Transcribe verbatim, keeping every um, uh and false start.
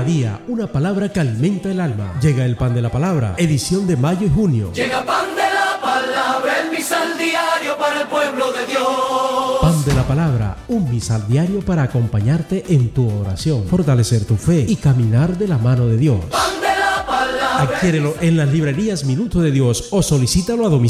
Cada día una palabra que alimenta el alma. Llega el Pan de la Palabra, edición de mayo y junio. Llega Pan de la Palabra, el misal diario para el pueblo de Dios. Pan de la Palabra, un misal diario para acompañarte en tu oración, fortalecer tu fe y caminar de la mano de Dios. Pan de la Palabra. Adquiérelo en las librerías Minuto de Dios o solicítalo a domicilio.